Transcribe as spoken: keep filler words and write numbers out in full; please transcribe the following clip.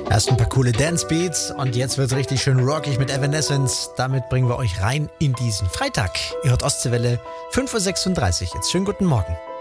Erst ein paar coole Dance-Beats und jetzt wird's richtig schön rockig mit Evanescence. Damit bringen wir euch rein in diesen Freitag. Ihr hört Ostseewelle, fünf Uhr sechsunddreißig. Jetzt schönen guten Morgen.